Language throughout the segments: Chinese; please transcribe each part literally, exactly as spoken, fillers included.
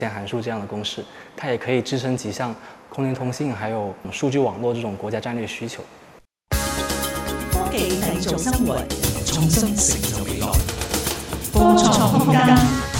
函数这样的公式，它也可以支撑几项空间通信还有数据網絡這種國家戰略需求。 科技製造生活，創新成就未來。科創空間。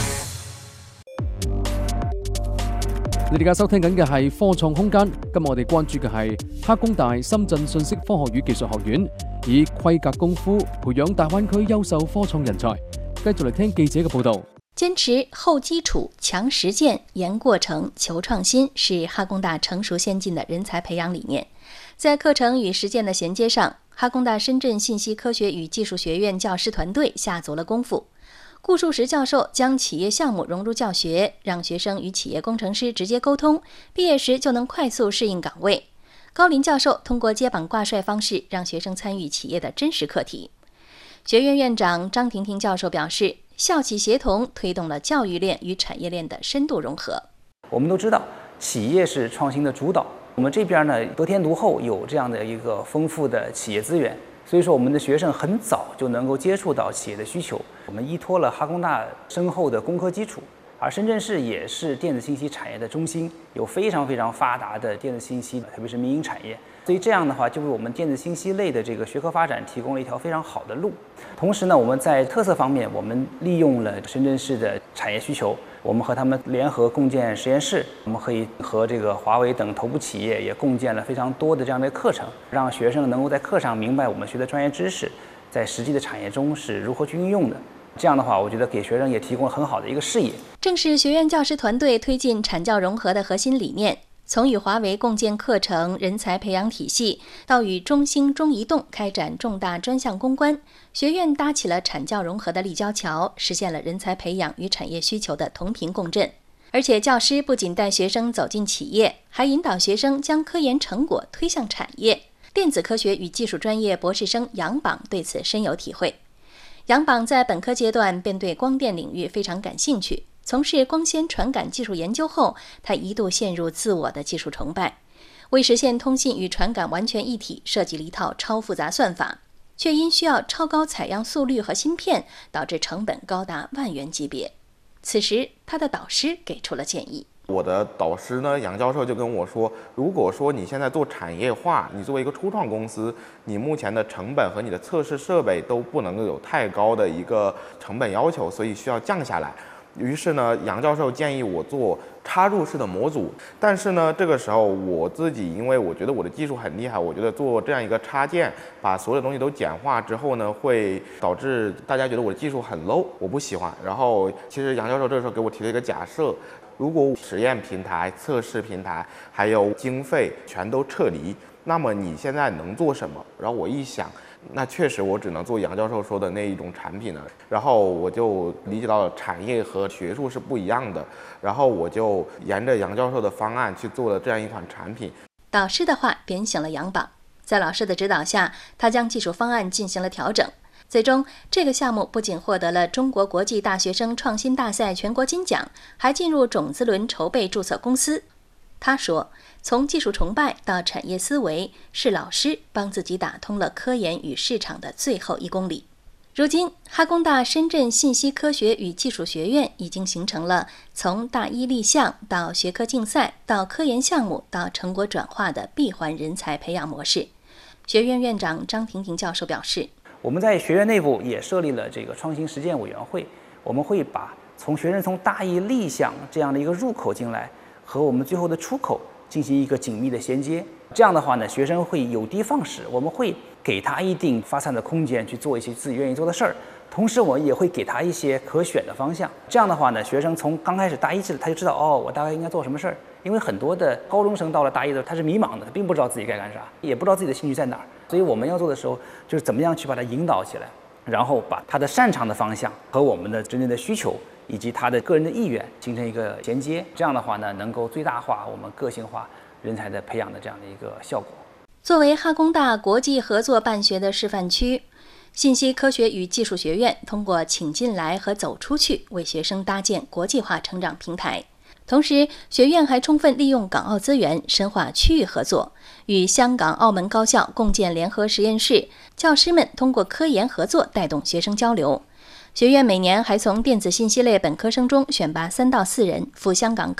你哋而家收聽緊嘅係科創空間，今日我哋關注嘅係哈工大深圳信息科學與技術學院以規格功夫培養大灣區優秀科創人才。繼續嚟聽記者嘅報導。 堅持厚基礎、強實踐、嚴過程、求創新是哈工大成熟先進的人才培養理念。在課程與實踐的銜接上，哈工大深圳信息科學與技術學院教師團隊下足了功夫。顧樹石教授將企業項目融入教學，讓學生與企業工程師直接溝通，畢業時就能快速適應崗位。高林教授通過接榜掛帥方式，讓學生參與企業的真實課題。學院院長張婷婷教授表示，校企協同推動了教育鏈與產業鏈的深度融合。 我們都知道，企業是創新的主導。我們這邊呢，得天獨厚，有這樣的一個豐富的企業資源。所以說，我們的學生很早就能夠接觸到企業的需求。我們依託了哈工大深厚的工科基礎，而深圳市也是電子信息產業的中心，有非常非常發達的電子信息，特別是民營產業。所以這樣的話，就為我們電子信息類的這個學科發展提供了一條非常好的路。同時呢，我們在特色方面，我們利用了深圳市的產業需求，我們和他們聯合共建實驗室，我們可以和這個華為等頭部企業也共建了非常多的這樣的課程，讓學生能夠在課上明白我們學的專業知識在實際的產業中是如何去運用的。這樣的話，我覺得給學生也提供了很好的一個視野。 正是學院教師團隊推進產教融合的核心理念。從與華為共建課程人才培養體系，到與中興、中移動開展重大專項攻關，學院搭起了產教融合的立交橋，實現了人才培養與產業需求的同頻共振。而且教師不僅帶學生走進企業，還引導學生將科研成果推向產業。電子科學與技術專業博士生楊榜對此深有體會。楊榜在本科階段便對光電領域非常感興趣。從事光纖傳感技術研究後，他一度陷入自我的技術崇拜，為實現通信與傳感完全一體，設計了一套超複雜算法，卻因需要超高採樣速率和芯片，導致成本高達萬元級別。此時，他的導師給出了建議。 我的導師呢，楊教授就跟我說，如果說你現在做產業化，你作為一個初創公司，你目前的成本和你的測試設備都不能夠有太高的一個成本要求，所以需要降下來。於是呢，楊教授建議我做插入式的模組，但是呢，這個時候我自己因為我覺得我的技術很厲害，我覺得做這樣一個插件，把所有的東西都簡化之後呢，會導致大家覺得我的技術很 low， 我不喜歡。然後其實楊教授這個時候給我提了一個假設，如果實驗平台、測試平台還有經費全都撤離，那麼你現在能做什麼？然後我一想，那確實我只能做楊教授說的那一種產品了。然後我就理解到了產業和學術是不一樣的，然後我就沿着楊教授的方案去做了這樣一款產品。 導師的話點醒了楊榜，在老師的指導下，他將技術方案進行了調整。最終，這個項目不僅獲得了中國國際大學生創新大賽全國金獎，還進入種子輪籌備註冊公司。他說，從技術崇拜到產業思維，是老師幫自己打通了科研與市場的最後一公里。如今，哈工大深圳信息科學與技術學院已經形成了從大一立項到學科競賽到科研項目到成果轉化的閉環人才培養模式。學院院長張婷婷教授表示， 我們在學院內部也設立了這個創新實踐委員會，我們會把從學生從大一立項這樣的一個入口進來和我們最後的出口進行一個緊密的銜接，這樣的話呢，學生會有的放矢，我們會給他一定發散的空間去做一些自己願意做的事兒，同時我也會給他一些可選的方向。這樣的話呢，學生從剛開始大一起他就知道哦，我大概應該做什麼事兒。因為很多的高中生到了大一的時候，他是迷茫的，他並不知道自己該幹啥，也不知道自己的興趣在哪兒。所以我們要做的時候，就是怎麼樣去把他引導起來，然後把他的擅長的方向和我們的真正的需求以及他的個人的意願形成一個銜接，這樣的話呢，能夠最大化我們個性化人才的培養的這樣的一個效果。 作為哈工大國際合作辦學的示範區，信息科學與技術學院通過請進來和走出去，為學生搭建國際化成長平台。同時，學院還充分利用港澳資源，深化區域合作，與香港、澳門高校共建聯合實驗室，教師們通過科研合作帶動學生交流。學院每年還從電子信息類本科生中選拔三到四人赴香港